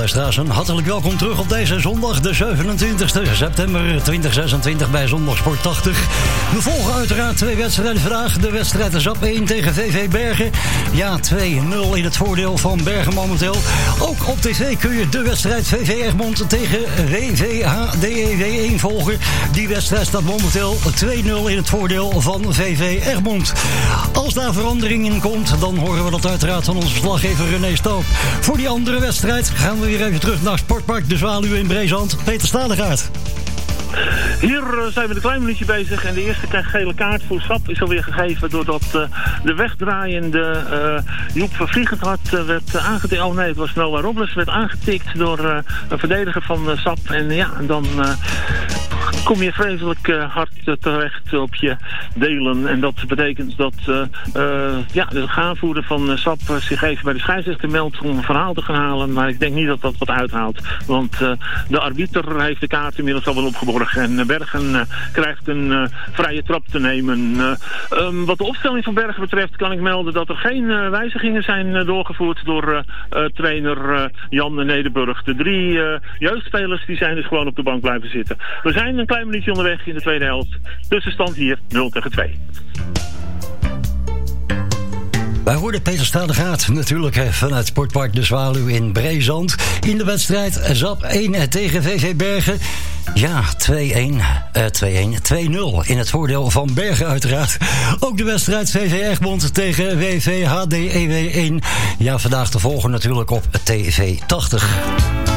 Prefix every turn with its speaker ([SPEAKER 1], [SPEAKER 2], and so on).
[SPEAKER 1] luisteraars, hartelijk welkom terug op deze zondag, de 27 september 2026 bij Zondagsport 80. We volgen uiteraard twee wedstrijden vandaag. De wedstrijd ZAP 1 tegen VV Bergen. Ja, 2-0 in het voordeel van Bergen momenteel. Ook op tv kun je de wedstrijd VV Egmond tegen WVHDEW 1 volgen. Die wedstrijd staat momenteel 2-0 in het voordeel van VV Egmond. Als daar verandering in komt, dan horen we dat uiteraard van onze verslaggever René Stoop. Voor die andere wedstrijd gaan we weer even terug naar Sportpark De Zwaluw in Breezand. Peter Stadegaard.
[SPEAKER 2] Hier zijn we een klein minuutje bezig en de eerste gele kaart voor SAP is alweer gegeven doordat de wegdraaiende Joep Vliegendhart werd aangetikt. Oh nee, het was Noah Robles, werd aangetikt door een verdediger van SAP. En ja, dan kom je vreselijk hard terecht op je delen. En dat betekent dat de aanvoerder van SAP zich even bij de scheidsrechter meldt om een verhaal te gaan halen. Maar ik denk niet dat dat wat uithaalt. Want de arbiter heeft de kaart inmiddels al wel opgeborgen. En Bergen krijgt een vrije trap te nemen. Wat de opstelling van Bergen betreft kan ik melden dat er geen wijzigingen zijn doorgevoerd door trainer Jan Nederburg. De 3 jeugdspelers die zijn dus gewoon op de bank blijven zitten. We zijn een klein minuutje onderweg in de tweede helft. Tussenstand hier 0-2.
[SPEAKER 1] Wij hoorden Peter Stadegaard natuurlijk vanuit Sportpark De Zwaluw in Breezand. In de wedstrijd ZAP 1 tegen VV Bergen. Ja, 2-0 in het voordeel van Bergen uiteraard. Ook de wedstrijd VV Egmond tegen WVHDEW 1. Ja, vandaag te volgen natuurlijk op TV 80.